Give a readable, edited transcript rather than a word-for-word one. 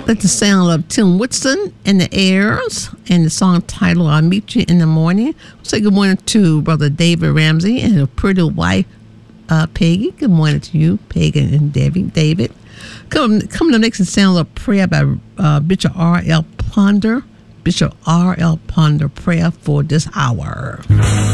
Let the sound of Tim Whitson and the Airs and the song title I'll Meet You in the Morning. We'll say good morning to Brother David Ramsey and a pretty wife, Peggy. Good morning to you, Peggy and David. Coming up next is sound of prayer by Bishop R.L. Ponder. Bishop R.L. Ponder, prayer for this hour.